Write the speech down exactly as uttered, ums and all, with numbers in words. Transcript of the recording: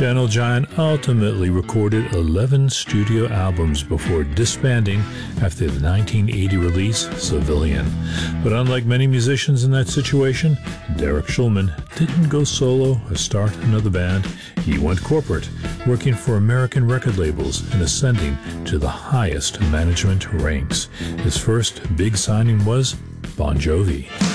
Gentle Giant ultimately recorded eleven studio albums before disbanding after the nineteen eighty release Civilian. But unlike many musicians in that situation, Derek Shulman didn't go solo or start another band. He went corporate, working for American record labels and ascending to the highest management ranks. His first big signing was Bon Jovi.